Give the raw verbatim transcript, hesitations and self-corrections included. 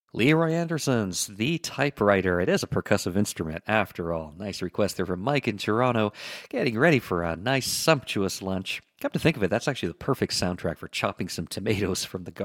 Leroy Anderson's The Typewriter. It is a percussive instrument, after all. Nice request there from Mike in Toronto, getting ready for a nice, sumptuous lunch. Come to think of it, that's actually the perfect soundtrack for chopping some tomatoes from the